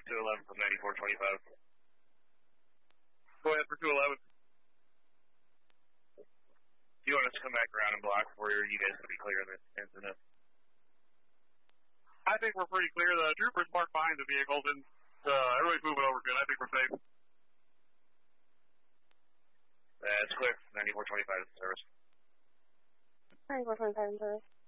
211 from 9425. Go ahead for 211. Do you want us to come back around and block for you guys to be clear of the incident? I think we're pretty clear. The troopers parked behind the vehicles, and everybody's moving over good. I think we're safe. That's clear. 9425 is the service. 9425 in service.